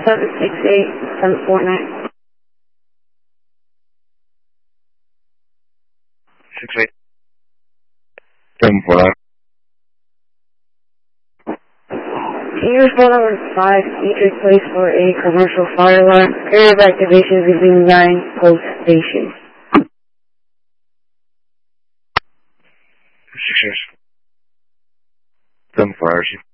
768-749. 68-749. Here's phone number 5, Dietrich Place for a commercial fire alarm. Area of activation between 9 post stations. 749.